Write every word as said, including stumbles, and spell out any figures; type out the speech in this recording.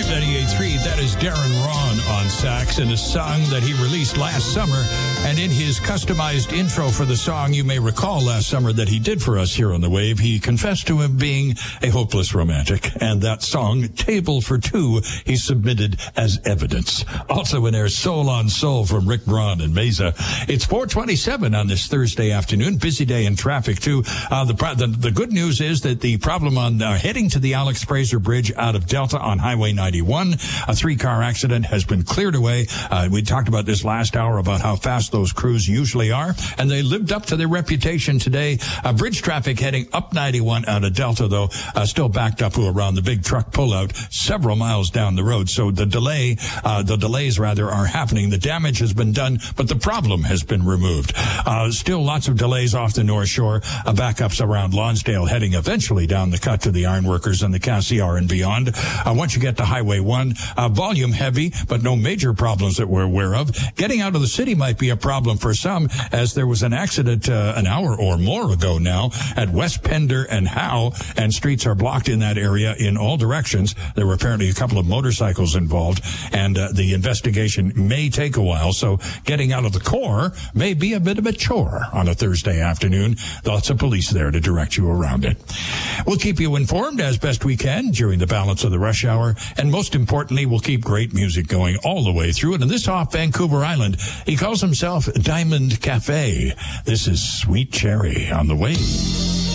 Wave ninety-eight point three, that is Darren Ron on sax in a song that he released last summer. And in his customized intro for the song, you may recall last summer that he did for us here on The Wave, he confessed to him being a hopeless romantic. And that song, Table for Two, he submitted as evidence. Also in there, Soul on Soul from Rick Braun and Mesa. It's four twenty-seven on this Thursday afternoon. Busy day in traffic, too. Uh, the, the, the good news is that the problem on uh, heading to the Alex Fraser Bridge out of Delta on Highway ninety-one, a three-car accident has been cleared away. Uh, we talked about this last hour about how fast those crews usually are, and they lived up to their reputation today. Uh, bridge traffic heading up ninety-one out of Delta, though, uh, still backed up around the big truck pullout several miles down the road. So the delay, uh, the delays rather, are happening. The damage has been done, but the problem has been removed. Uh, still lots of delays off the North Shore. Uh, backups around Lonsdale heading eventually down the cut to the Ironworkers and the Cassiar and beyond. Uh, once you get to Highway one, uh, volume heavy, but no major problems that we're aware of. Getting out of the city might be a problem for some, as there was an accident uh, an hour or more ago now at West Pender and Howe, and streets are blocked in that area in all directions. There were apparently a couple of motorcycles involved, and uh, the investigation may take a while, so getting out of the core may be a bit of a chore on a Thursday afternoon. Lots of police there to direct you around it. We'll keep you informed as best we can during the balance of the rush hour, and most importantly, we'll keep great music going all the way through it. And this off Vancouver Island, he calls himself Diamond Cafe. This is Sweet Cherry on The Wave.